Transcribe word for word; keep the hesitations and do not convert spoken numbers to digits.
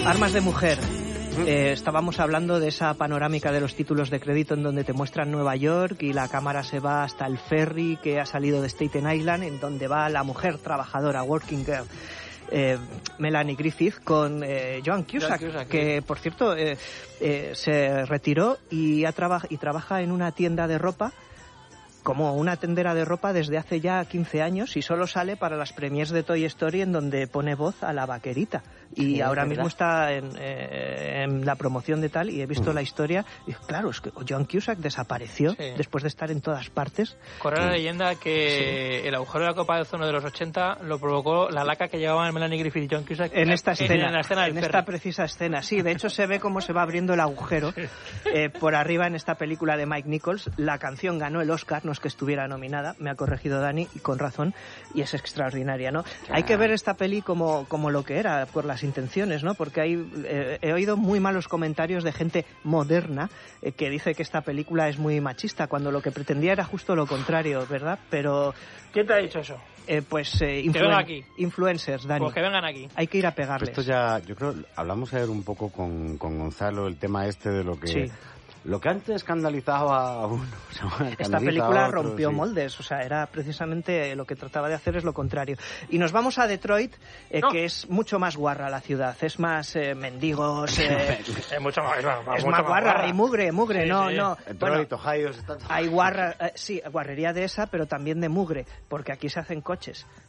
Armas de mujer. Eh, estábamos hablando de esa panorámica de los títulos de crédito en donde te muestran Nueva York y la cámara se va hasta el ferry que ha salido de Staten Island, en donde va la mujer trabajadora, working girl. Eh, Melanie Griffith con eh, Joan Cusack, Joan Cusack, que por cierto eh, eh, se retiró y, ha traba- y trabaja en una tienda de ropa como una tendera de ropa desde hace ya quince años y solo sale para las premiers de Toy Story en donde pone voz a la vaquerita. Y sí, ahora mismo está en, eh, en la promoción de tal y he visto mm. la historia y claro, es que Joan Cusack desapareció sí. después de estar en todas partes. Corre la leyenda que sí. el agujero de la Copa de Ozono de los ochenta lo provocó la laca que llevaban Melanie Griffith y Joan Cusack en esta escena, en, la escena en esta precisa escena. Sí, de hecho se ve cómo se va abriendo el agujero eh, por arriba en esta película de Mike Nichols. La canción ganó el Oscar, no es que estuviera nominada, me ha corregido Dani y con razón, y es extraordinaria, ¿no? Hay que ver esta peli como, como lo que era, por las intenciones, ¿no? Porque hay, eh, he oído muy malos comentarios de gente moderna eh, que dice que esta película es muy machista, cuando lo que pretendía era justo lo contrario, ¿verdad? Pero... ¿Quién te ha dicho eso? Eh, pues eh, influen- aquí. influencers, Dani. Pues que vengan aquí. Hay que ir a pegarles. Esto ya, yo creo, hablamos ayer un poco con, con Gonzalo, el tema este de lo que... Sí. Lo que antes escandalizaba a uno. Esta película otro, rompió sí. moldes, o sea, era precisamente lo que trataba de hacer es lo contrario. Y nos vamos a Detroit, eh, no. que es mucho más guarra la ciudad, es más eh, mendigos, eh, es mucho más, es más, es mucho más más guarra, guarra. y mugre, mugre, sí, no, sí. no. Detroit, bueno, Ohio, está todo... hay guarra, eh, sí, guarrería de esa, pero también de mugre, porque aquí se hacen coches.